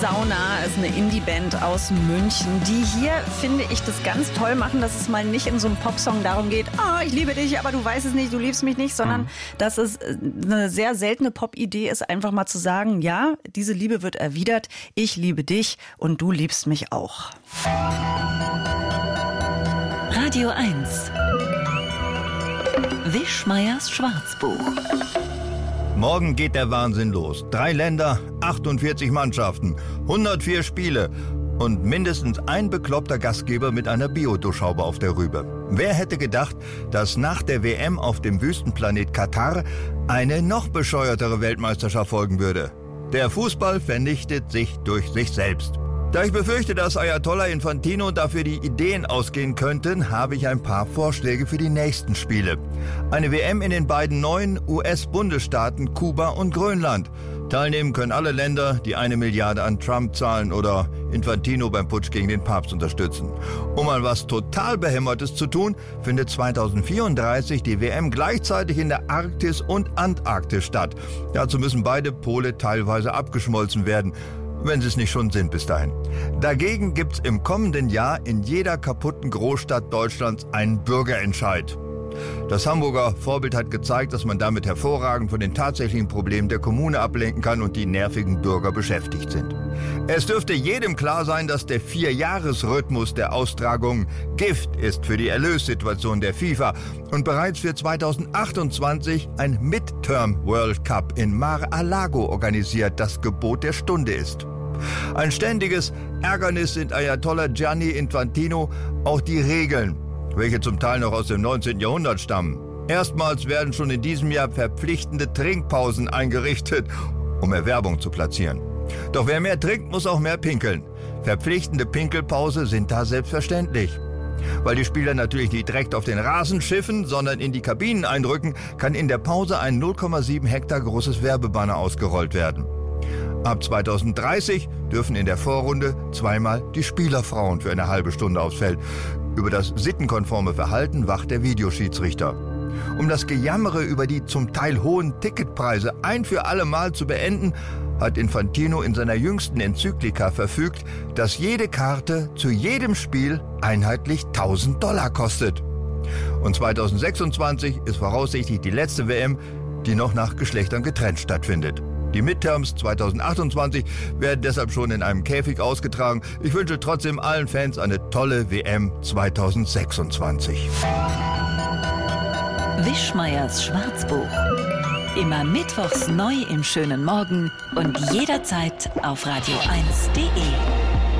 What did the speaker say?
Sauna ist eine Indie-Band aus München, die hier, finde ich, das ganz toll machen, dass es mal nicht in so einem Popsong darum geht, ich liebe dich, aber du weißt es nicht, du liebst mich nicht, sondern dass es eine sehr seltene Pop-Idee ist, einfach mal zu sagen, ja, diese Liebe wird erwidert, ich liebe dich und du liebst mich auch. Radio 1 Wischmeiers Schwarzbuch. Morgen geht der Wahnsinn los. 3 Länder, 48 Mannschaften, 104 Spiele und mindestens ein bekloppter Gastgeber mit einer Bioduschhaube auf der Rübe. Wer hätte gedacht, dass nach der WM auf dem Wüstenplanet Katar eine noch bescheuertere Weltmeisterschaft folgen würde? Der Fußball vernichtet sich durch sich selbst. Da ich befürchte, dass Ayatollah Infantino dafür die Ideen ausgehen könnten, habe ich ein paar Vorschläge für die nächsten Spiele. Eine WM in den beiden neuen US-Bundesstaaten Kuba und Grönland. Teilnehmen können alle Länder, die 1 Milliarde an Trump zahlen oder Infantino beim Putsch gegen den Papst unterstützen. Um mal was total Behämmertes zu tun, findet 2034 die WM gleichzeitig in der Arktis und Antarktis statt. Dazu müssen beide Pole teilweise abgeschmolzen werden, wenn sie es nicht schon sind bis dahin. Dagegen gibt's im kommenden Jahr in jeder kaputten Großstadt Deutschlands einen Bürgerentscheid. Das Hamburger Vorbild hat gezeigt, dass man damit hervorragend von den tatsächlichen Problemen der Kommune ablenken kann und die nervigen Bürger beschäftigt sind. Es dürfte jedem klar sein, dass der 4-Jahres-Rhythmus der Austragungen Gift ist für die Erlössituation der FIFA und bereits für 2028 ein Midterm World Cup in Mar-a-Lago organisiert, das Gebot der Stunde ist. Ein ständiges Ärgernis sind Ayatollah Gianni Infantino auch die Regeln, welche zum Teil noch aus dem 19. Jahrhundert stammen. Erstmals werden schon in diesem Jahr verpflichtende Trinkpausen eingerichtet, um mehr Werbung zu platzieren. Doch wer mehr trinkt, muss auch mehr pinkeln. Verpflichtende Pinkelpause sind da selbstverständlich. Weil die Spieler natürlich nicht direkt auf den Rasen schiffen, sondern in die Kabinen eindrücken, kann in der Pause ein 0,7 Hektar großes Werbebanner ausgerollt werden. Ab 2030 dürfen in der Vorrunde zweimal die Spielerfrauen für eine halbe Stunde aufs Feld. Über das sittenkonforme Verhalten wacht der Videoschiedsrichter. Um das Gejammere über die zum Teil hohen Ticketpreise ein für alle Mal zu beenden, hat Infantino in seiner jüngsten Enzyklika verfügt, dass jede Karte zu jedem Spiel einheitlich $1.000 kostet. Und 2026 ist voraussichtlich die letzte WM, die noch nach Geschlechtern getrennt stattfindet. Die Midterms 2028 werden deshalb schon in einem Käfig ausgetragen. Ich wünsche trotzdem allen Fans eine tolle WM 2026. Wischmeiers Schwarzbuch. Immer mittwochs neu im schönen Morgen und jederzeit auf radio1.de.